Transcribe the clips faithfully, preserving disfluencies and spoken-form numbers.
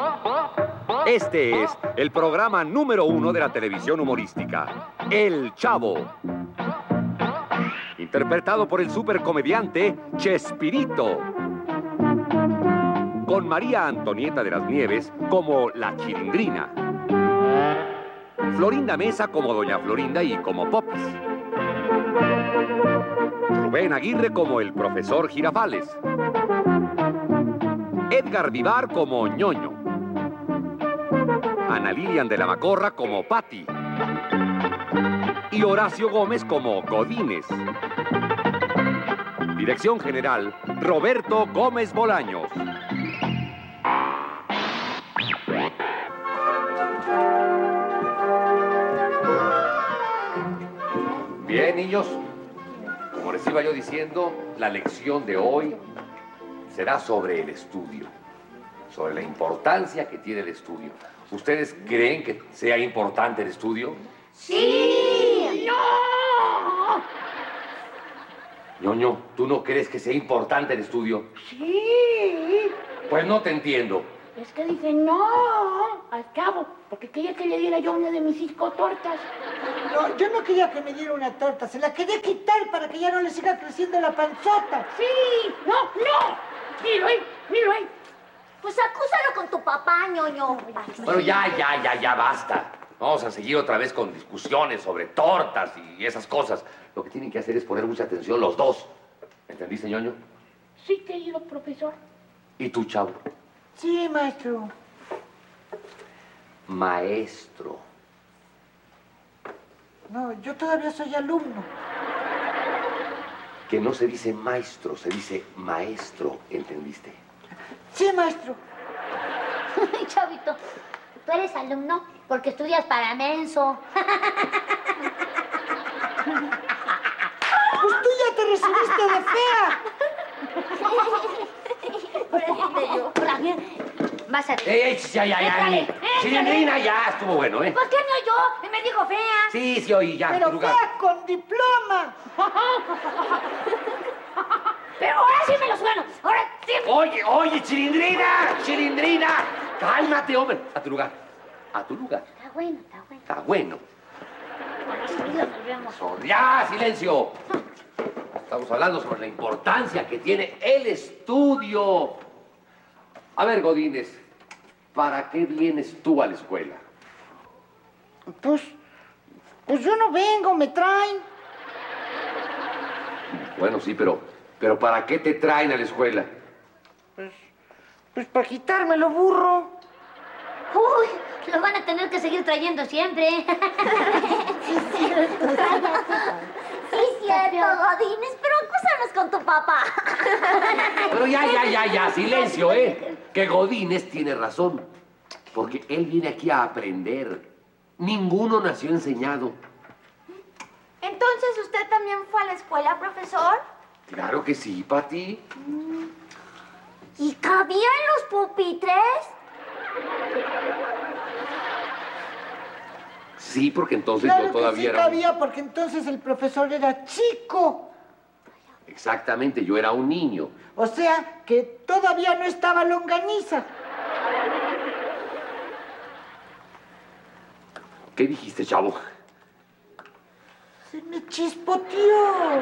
Este es el programa número uno de la televisión humorística, El Chavo. Interpretado por el supercomediante Chespirito. Con María Antonieta de las Nieves como la Chilindrina. Florinda Mesa como Doña Florinda y como Popis. Rubén Aguirre como el profesor Girafales. Edgar Vivar como Ñoño. Ana Lilian de la Macorra como Patti. Y Horacio Gómez como Godínez. Dirección general, Roberto Gómez Bolaños. Bien, niños, como les iba yo diciendo, la lección de hoy será sobre el estudio, sobre la importancia que tiene el estudio. ¿Ustedes creen que sea importante el estudio? ¡Sí! ¡No! Ñoño, ¿tú no crees que sea importante el estudio? Sí. Pues no te entiendo. Es que dice no al Chavo, porque quería que le diera yo una de mis cinco tortas. No, yo no quería que me diera una torta, se la quería quitar para que ya no le siga creciendo la panzota. Sí, no, no. Míralo ahí, míralo ahí. Pues acúsalo con tu papá, Ñoño. Bueno, ya, ya, ya, ya basta. Vamos a seguir otra vez con discusiones sobre tortas y esas cosas. Lo que tienen que hacer es poner mucha atención los dos. ¿Entendiste, Ñoño? Sí, querido profesor. ¿Y tú, Chavo? Sí, maestro. Maestro. No, yo todavía soy alumno. Que no se dice maestro, se dice maestro, ¿entendiste? Sí, maestro. Chavito, tú eres alumno porque estudias para menso. Pues tú ya te recibiste de fea. Por eso te digo, por aquí. Vas a... ¡Ey, ey! Ya, ya, ya! Échale, Chilindrina, ya estuvo bueno, ¿eh? ¿Por qué no yo? Me dijo fea. Sí, sí, oí, ya, Pero tu lugar. fea con diploma. Pero ahora sí me lo sueno. Ahora sí. Oye, oye, Chilindrina, Chilindrina. Cálmate, hombre. A tu lugar. A tu lugar. Está bueno, está bueno. Está bueno. Sí, lo volvemos. So- Ya, silencio. Estamos hablando sobre la importancia que tiene el estudio. A ver, Godínez, ¿para qué vienes tú a la escuela? Pues, pues yo no vengo, me traen. Bueno, sí, pero, pero ¿para qué te traen a la escuela? Pues, pues para quitármelo, burro. Uy, lo van a tener que seguir trayendo siempre. Sí, es cierto. Sí, es cierto, Godínez, pero acúsanos con tu papá. Pero ya, ya, ya, ya, silencio, ¿eh? Que Godínez tiene razón. Porque él viene aquí a aprender. Ninguno nació enseñado. Entonces, ¿usted también fue a la escuela, profesor? Claro que sí, Pati. ¿Y cabían los pupitres? Sí, porque entonces Claro yo todavía que sí era un... cabía, porque entonces el profesor era chico. Exactamente, yo era un niño. O sea, que todavía no estaba longaniza. ¿Qué dijiste, Chavo? Se me chispoteó.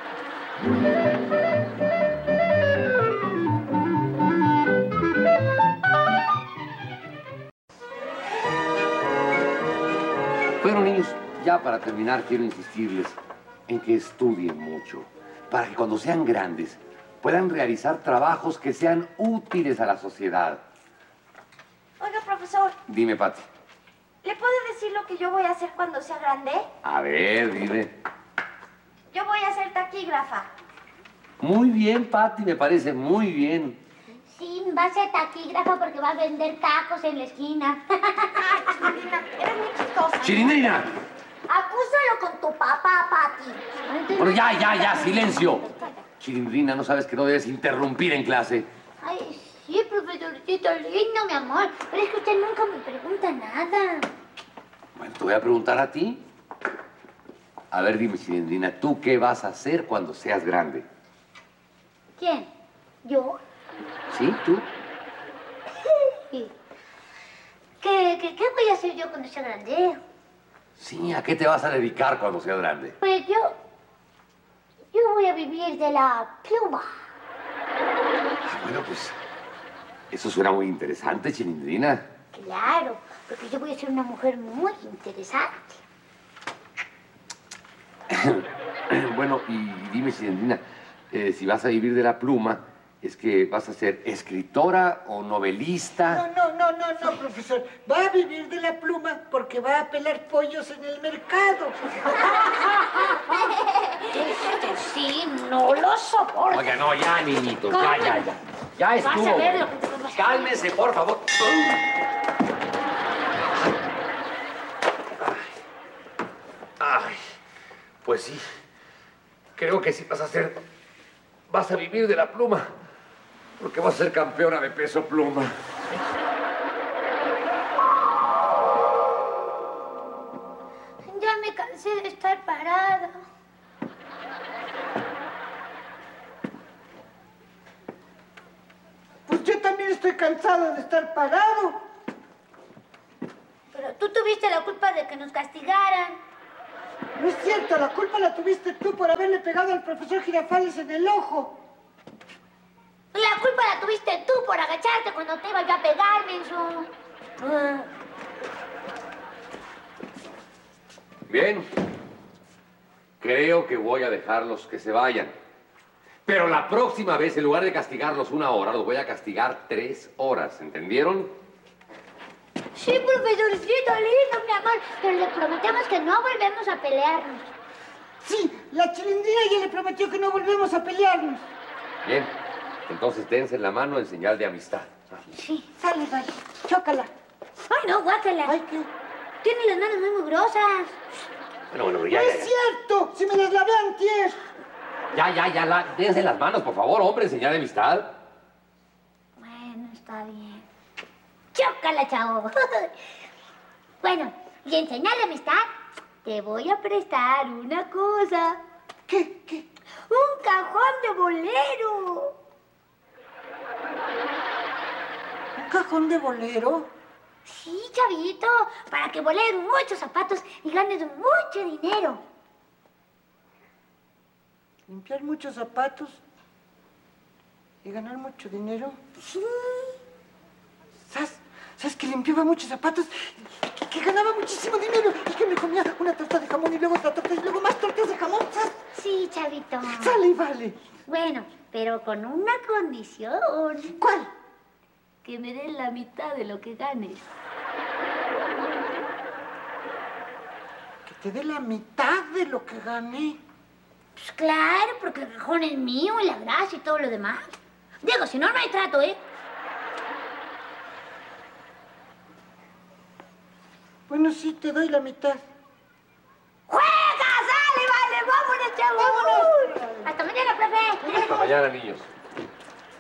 Bueno, niños, ya para terminar quiero insistirles en que estudien mucho, para que cuando sean grandes puedan realizar trabajos que sean útiles a la sociedad. Oiga, profesor, Dime, Pati. ¿le puedo decir lo que yo voy a hacer cuando sea grande? A ver, dime. Yo voy a ser taquígrafa. Muy bien, Pati, me parece muy bien. Sí, va a ser taquígrafo porque va a vender tacos en la esquina. Ay, Chilindrina, eres muy chistosa. ¡Chilindrina! Acúsalo con tu papá, Pati. Bueno, ya, ya, ya, silencio. Chilindrina, ¿no sabes que no debes interrumpir en clase? Ay, sí, profesorcito lindo, mi amor. Pero es que usted nunca me pregunta nada. Bueno, te voy a preguntar a ti. A ver, dime, Chilindrina, ¿tú qué vas a hacer cuando seas grande? ¿Quién? ¿Yo? ¿Sí, tú? Sí. ¿Qué, qué, qué voy a hacer yo cuando sea grande? Sí, ¿a qué te vas a dedicar cuando seas grande? Pues yo... Yo voy a vivir de la pluma. Ah, bueno, pues eso suena muy interesante, Chilindrina. Claro, porque yo voy a ser una mujer muy interesante. Bueno, y dime, Chilindrina, eh, si vas a vivir de la pluma, ¿es que vas a ser escritora o novelista? No, no, no, no, no, profesor. Va a vivir de la pluma porque va a pelar pollos en el mercado. Este sí, no lo soporto. Oiga, no, ya, niñitos, ya, ya, ya. Ya estuvo. Vas a ver lo que te va a pasar. Cálmese, por favor. Ay, ay, pues sí. Creo que sí vas a ser... Vas a vivir de la pluma. Porque vas a ser campeona de peso pluma. Ya me cansé de estar parada. Pues yo también estoy cansado de estar parado. Pero tú tuviste la culpa de que nos castigaran. No es cierto, la culpa la tuviste tú por haberle pegado al profesor Girafales en el ojo. La culpa la tuviste tú por agacharte cuando te iba yo a pegar, menso. Ah. Bien. Creo que voy a dejarlos que se vayan. Pero la próxima vez, en lugar de castigarlos una hora, los voy a castigar tres horas. ¿Entendieron? Sí, profesorcito lindo, mi amor. Pero le prometemos que no volvemos a pelearnos. Sí, la Chilindrina ya le prometió que no volvemos a pelearnos. Bien. Entonces dense la mano en señal de amistad. Sí. Sale, vale, chócala. Ay, no, guácala. Ay, ¿qué? Tiene las manos muy mugrosas. Bueno, bueno, No ya, ya, es ya. cierto, si me las lavé antier. Ya, ya, ya, la, dense las manos, por favor, hombre, en señal de amistad. Bueno, está bien. Chócala, chavo. Bueno, y en señal de amistad, te voy a prestar una cosa. ¿Qué? ¿Qué? Un cajón de bolero. ¿Un cajón de bolero? Sí, chavito, para que voles muchos zapatos y ganes mucho dinero. ¿Limpiar muchos zapatos y ganar mucho dinero? Sí. ¿Sabes? ¿Sabes que limpiaba muchos zapatos y que ganaba muchísimo dinero? Es que me comía una torta de jamón y luego otra torta y luego más tortas de jamón, ¿sabes? Sí, chavito. Sale y vale. Bueno, pero con una condición. ¿Cuál? Que me den la mitad de lo que ganes. Que te dé la mitad de lo que gané. Pues claro, porque el cajón es mío y la grasa y todo lo demás. Diego, si no, no hay trato, ¿eh? Bueno, sí, te doy la mitad. ¡Juega! ¡Sale, vale! ¡Vámonos, chavos! ¡Vámonos! ¡Hasta mañana, profe! Hasta mañana, niños.